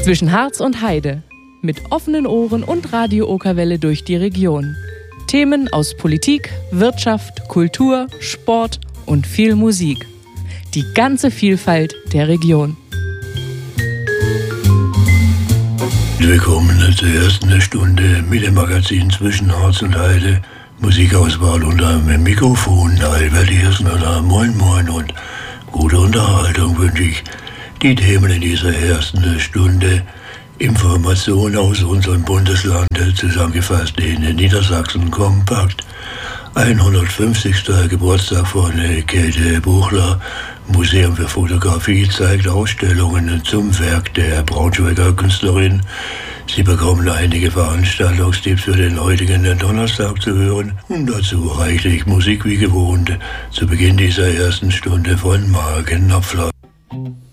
Zwischen Harz und Heide. Mit offenen Ohren und Radio Okerwelle durch die Region. Themen aus Politik, Wirtschaft, Kultur, Sport und viel Musik. Die ganze Vielfalt der Region. Willkommen zur ersten Stunde mit dem Magazin Zwischen Harz und Heide. Musikauswahl unter dem Mikrofon Albert Hirsner. Moin moin und gute Unterhaltung wünsche ich. Die Themen in dieser ersten Stunde: Informationen aus unserem Bundesland, zusammengefasst in Niedersachsen kompakt. 150. Geburtstag von Käthe Buchler. Museum für Fotografie zeigt Ausstellungen zum Werk der Braunschweiger Künstlerin. Sie bekommen einige Veranstaltungstipps für den heutigen Donnerstag zu hören. Und dazu reichlich Musik wie gewohnt zu Beginn dieser ersten Stunde von Marc Knopfler.